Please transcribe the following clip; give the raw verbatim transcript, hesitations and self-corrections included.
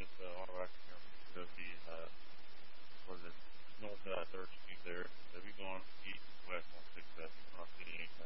with uh, Auto Action here on the uh, what is it, north of that third street there. So if you go on east and west on six seventy, you're not seeing any